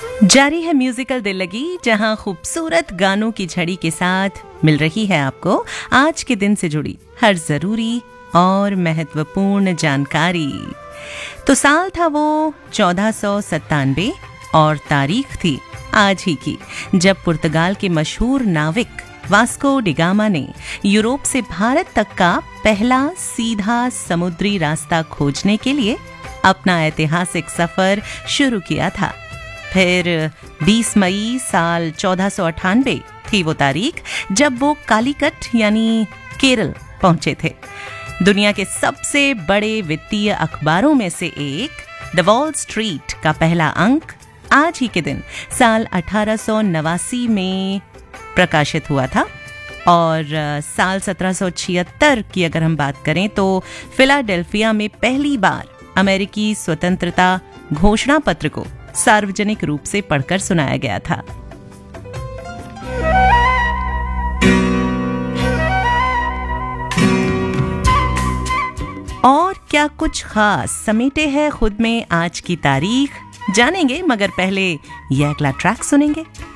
जारी है म्यूजिकल दिल लगी, जहां खूबसूरत गानों की झड़ी के साथ मिल रही है आपको आज के दिन से जुड़ी हर जरूरी और महत्वपूर्ण जानकारी। तो साल था वो 1497 और तारीख थी आज ही की, जब पुर्तगाल के मशहूर नाविक वास्को डिगामा ने यूरोप से भारत तक का पहला सीधा समुद्री रास्ता खोजने के लिए अपना ऐतिहासिक सफर शुरू किया था। फिर 20 मई साल 1498 थी वो तारीख जब वो कालीकट यानी केरल पहुंचे थे। दुनिया के सबसे बड़े वित्तीय अखबारों में से एक द वॉल स्ट्रीट का पहला अंक आज ही के दिन साल 1889 में प्रकाशित हुआ था। और साल 1776 की अगर हम बात करें तो फिलाडेल्फिया में पहली बार अमेरिकी स्वतंत्रता घोषणा पत्र को सार्वजनिक रूप से पढ़कर सुनाया गया था। और क्या कुछ खास समेटे है खुद में आज की तारीख, जानेंगे, मगर पहले यह अगला ट्रैक सुनेंगे।